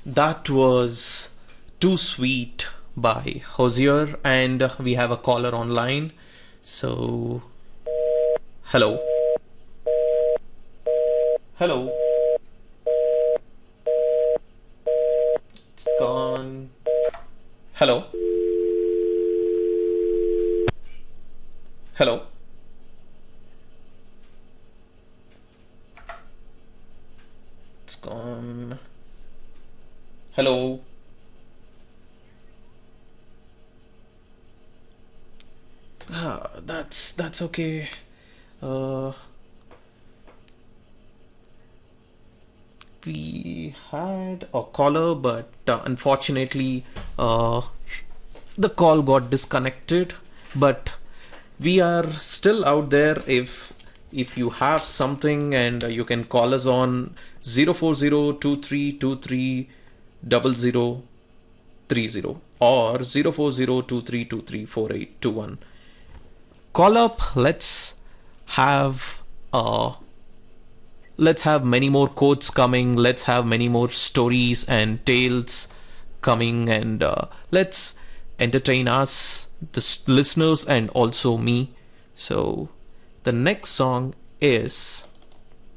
That was Too Sweet by Hosier, and we have a caller online. So, hello. Hello. It's gone. Hello. Hello. It's gone. Hello. That's okay. Uh, we had a caller, but unfortunately, the call got disconnected. But we are still out there. If you have something, and you can call us on 04023230030 or 04023234821. Call up. Have uh let's have many more quotes coming. Let's have many more stories and tales coming, and let's entertain us, the listeners, and also me. So the next song is